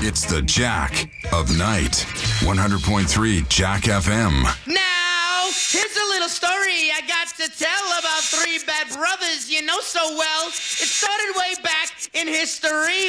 It's the Jack of Night. 100.3 Jack FM. Now, here's a little story I got to tell about three bad brothers you know so well. It started way back in history